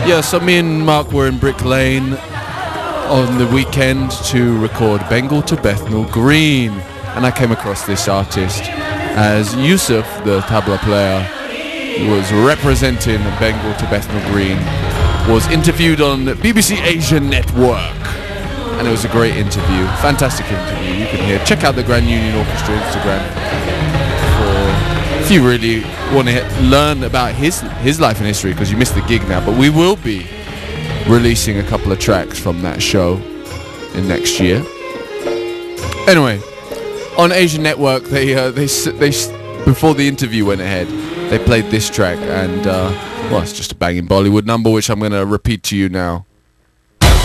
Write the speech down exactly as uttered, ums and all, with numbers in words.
Yeah, so me and Mark were in Brick Lane on the weekend to record Bengal to Bethnal Green, and I came across this artist as Yusuf, the tabla player, was representing Bengal to Bethnal Green, was interviewed on B B C Asia Network, and it was a great interview, fantastic interview. You can hear, check out the Grand Union Orchestra Instagram for if you really want to learn about his his life and history, because you missed the gig now, but we will be releasing a couple of tracks from that show in next year. Anyway, on Asian Network, they uh, they they before the interview went ahead, they played this track, and uh, well, it's just a banging Bollywood number, which I'm going to repeat to you now.